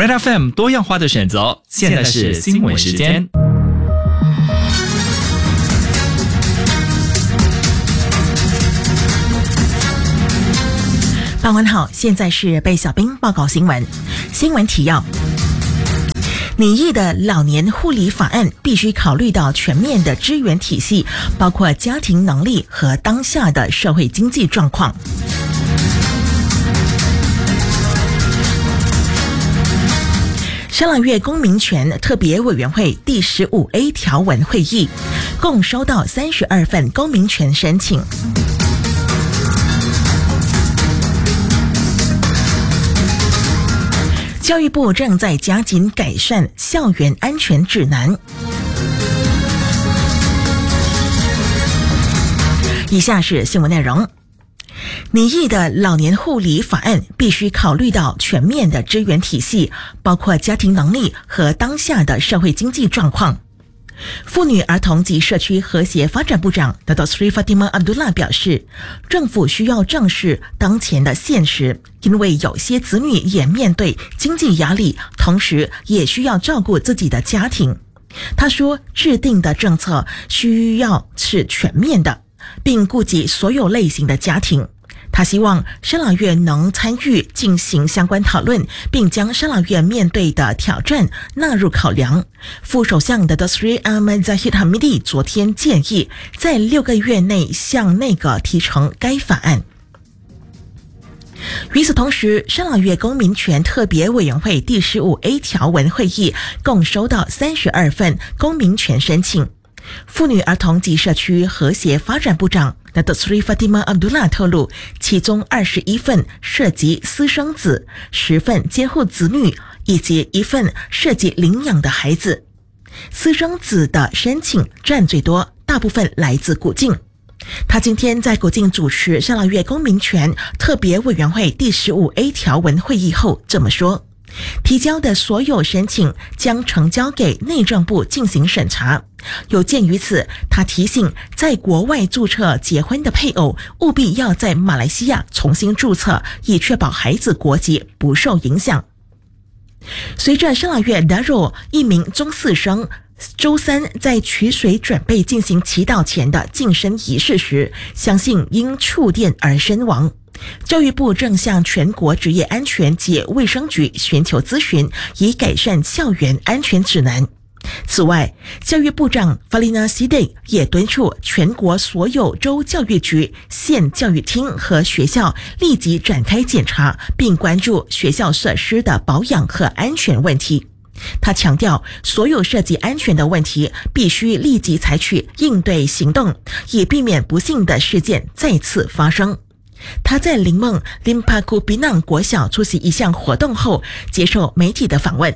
Red FM 多样化的选择，现在是新闻时间。 傍晚好，现在是被小兵报告新闻。新闻提要：拟议的老年护理法案必须考虑到全面的支援体系，包括家庭能力和当下的社会经济状况。沙拉越公民权特别委员会第 15A 条文会议共收到32份公民权申请。教育部正在加紧改善校园安全指南。以下是新闻内容。拟议的老年护理法案必须考虑到全面的支援体系，包括家庭能力和当下的社会经济状况。妇女儿童及社区和谐发展部长 Dato Sri Fatimah Abdullah 表示，政府需要正视当前的现实，因为有些子女也面对经济压力，同时也需要照顾自己的家庭。他说，制定的政策需要是全面的，并顾及所有类型的家庭。他希望沙拉越能参与进行相关讨论，并将沙拉越面对的挑战纳入考量。副首相的 Sri Ahmad Zahid Hamidi 昨天建议，在6个月内向内阁提呈该法案。与此同时，沙拉越公民权特别委员会第 15A 条文会议共收到32份公民权申请。妇女儿童及社区和谐发展部长Dato Sri Fatimah Abdullah 透露，其中21份涉及私生子，10份监护子女，以及1份涉及领养的孩子。私生子的申请占最多，大部分来自古晋。他今天在古晋主持沙拉越公民权特别委员会第 15A 条文会议后这么说，提交的所有申请将呈交给内政部进行审查。有鉴于此，他提醒在国外注册结婚的配偶务必要在马来西亚重新注册，以确保孩子国籍不受影响。随着沙拉越 Darul 一名中四生周三在取水准备进行祈祷前的净身仪式时，相信因触电而身亡。教育部正向全国职业安全及卫生局寻求咨询，以改善校园安全指南。此外，教育部长 Falina Siddiq 也敦促全国所有州教育局、县教育厅和学校立即展开检查，并关注学校设施的保养和安全问题。他强调，所有涉及安全的问题必须立即采取应对行动，以避免不幸的事件再次发生。他在林梦 Limpaku Pinang 国小出席一项活动后接受媒体的访问。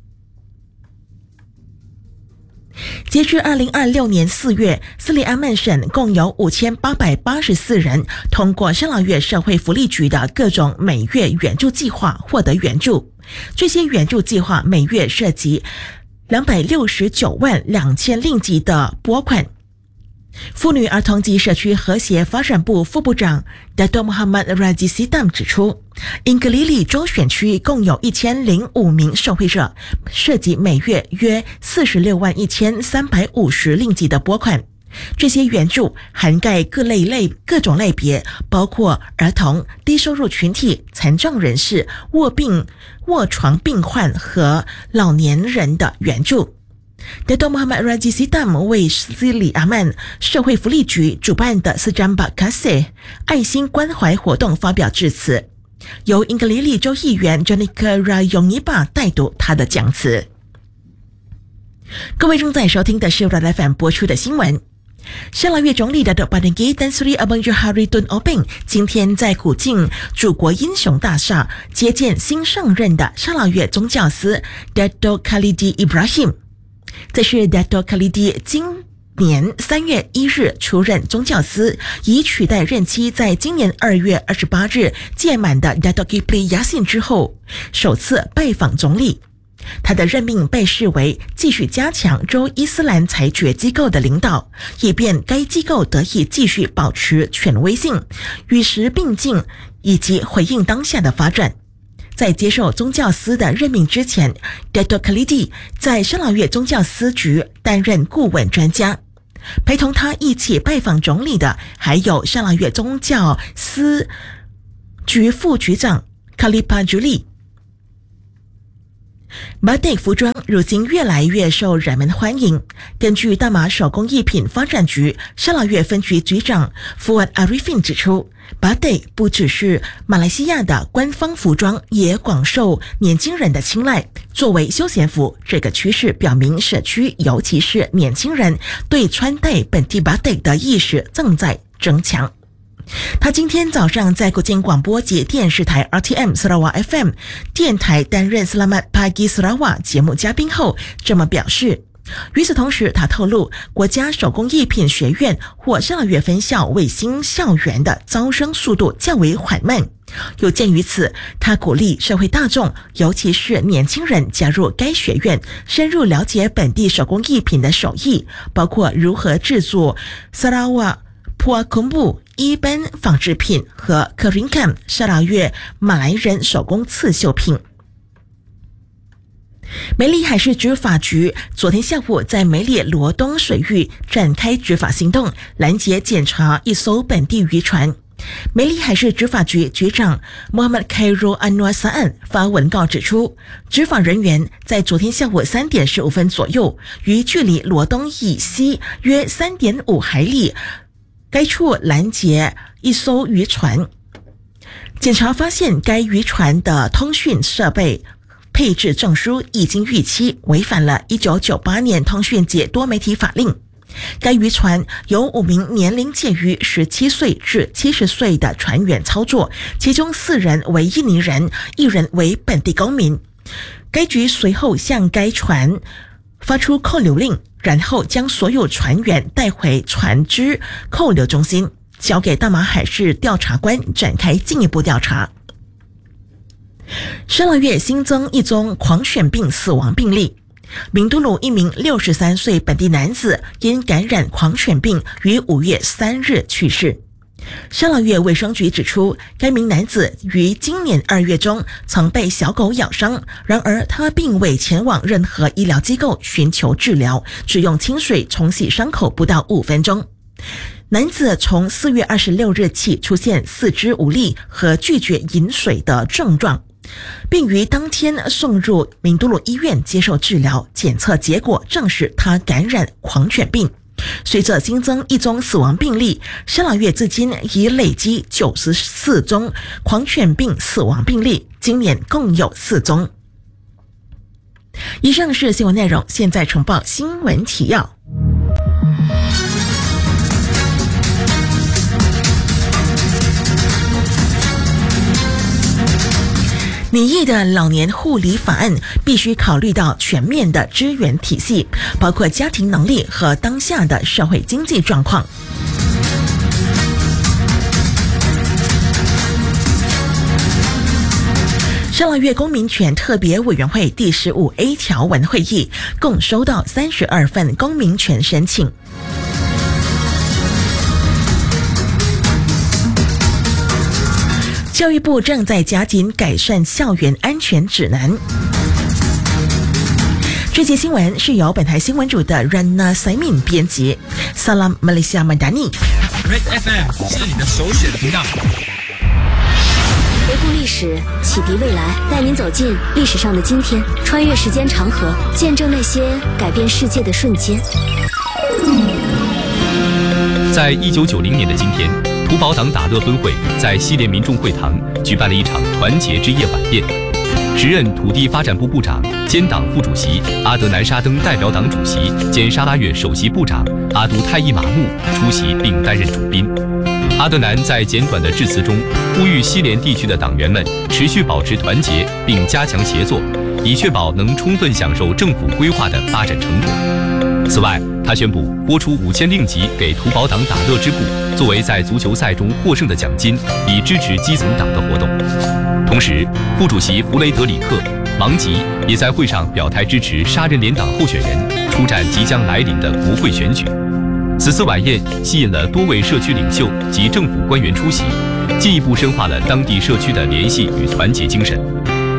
截至2026年4月，斯里兰曼省共有5884人通过沙拉越社会福利局的各种每月援助计划获得援助。这些援助计划每月涉及269万2000令吉的拨款。妇女儿童及社区和谐发展部副部长 Dato Muhammad Raji Sidam 指出，英格里里州选区共有1005名受惠者，涉及每月约46万1350令吉的拨款。这些援助涵盖各种类别，包括儿童、低收入群体、残障人士、卧床病患和老年人的援助。Dato Muhammad Raji Sidam 为斯里阿曼社会福利局主办的Sejambak Kasih 爱心关怀活动发表致辞，由英格里里州议员 Janika Rayoniba 代读他的讲词。各位正在收听的是 Red FM 播出的新闻。沙拉越总理Dato Padanggi Tan Sri Abang Johari Tun Openg 今天在古晋祖国英雄大厦接见新上任的沙拉越宗教司 Dato Khalidi Ibrahim。这是 Dato Khalidi 今年3月1日出任宗教司，以取代任期在今年2月28日届满的 Dato Kipli Yassin 之后，首次拜访总理。他的任命被视为继续加强州伊斯兰裁决机构的领导，以便该机构得以继续保持权威性，与时并进，以及回应当下的发展。 在接受宗教司的任命之前 Dato Khalidi 在沙劳越宗教司局担任顾问专家。陪同他一起拜访总理的还有沙劳越宗教司局副局长 Khalifa Juli。Batik 服装如今越来越受人们欢迎。根据大马手工艺品发展局沙劳越分局局长Fuad Arifin 指出， Batik 不只是马来西亚的官方服装，也广受年轻人的青睐。作为休闲服，这个趋势表明社区尤其是年轻人对穿戴本地 Batik 的意识正在增强。他今天早上在国境广播及电视台 RTM Sarawak FM 电台担任 Selamat Pagi Sarawak 节目嘉宾后这么表示。与此同时，他透露国家手工艺品学院或沙劳越分校卫星校园的招生速度较为缓慢。有鉴于此，他鼓励社会大众，尤其是年轻人加入该学院，深入了解本地手工艺品的手艺，包括如何制作沙拉瓦、普阿昆布、伊本纺织品和克林坎沙劳越马来人手工刺绣品。梅里海事执法局昨天下午在梅里罗东水域展开执法行动，拦截检查一艘本地渔船。梅里海事执法局局长 Muhammad Khairul Anwar Sa'an 发文告指出，执法人员在昨天下午3点15分左右，于距离罗东以西约 3.5 海里该处拦截一艘渔船。检查发现该渔船的通讯设备配置证书已经逾期，违反了1998年通讯及多媒体法令。该渔船由5名年龄介于17岁至70岁的船员操作，其中4人为印尼人，1人为本地公民。该局随后向该船发出扣留令，然后将所有船员带回船只扣留中心，交给大马海事调查官展开进一步调查。沙劳越新增一宗狂犬病死亡病例，明都鲁一名63岁本地男子因感染狂犬病于5月3日去世。沙劳越卫生局指出，该名男子于今年2月中曾被小狗咬伤，然而他并未前往任何医疗机构寻求治疗，只用清水冲洗伤口不到5分钟。男子从4月26日起出现四肢无力和拒绝饮水的症状，并于当天送入明都鲁医院接受治疗，检测结果证实他感染狂犬病。随着新增一宗死亡病例，沙劳越至今已累积94宗狂犬病死亡病例，今年共有4宗。以上是新闻内容，现在呈报新闻提要。拟议的老年护理法案必须考虑到全面的支援体系，包括家庭能力和当下的社会经济状况。沙劳越公民权特别委员会第15A 条文会议共收到32份公民权申请。教育部正在加紧改善校园安全指南。这节新闻是由本台新闻组的 Rana Saimin 编辑。Salam Malaysia Madani。Red FM 是你的首选频道。 回顾历史，启迪未来，带您走进历史上的今天，穿越时间长河，见证那些改变世界的瞬间。 在1990年的今天，土保党打乐分会在西联民众会堂举办了一场团结之夜晚宴。时任土地发展部部长兼党副主席阿德南沙登代表党主席兼沙拉越首席部长阿都泰伊马木出席并担任主宾。阿德南在简短的致辞中呼吁西联地区的党员们持续保持团结并加强协作，以确保能充分享受政府规划的发展成果。此外，他宣布拨出5000令吉给土保党打乐支部，作为在足球赛中获胜的奖金，以支持基层党的活动。同时，副主席弗雷德里克·芒吉也在会上表态支持杀人联党候选人出战即将来临的国会选举。此次晚宴吸引了多位社区领袖及政府官员出席，进一步深化了当地社区的联系与团结精神。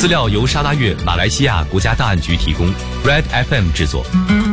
资料由沙拉越马来西亚国家档案局提供 ，Red FM 制作。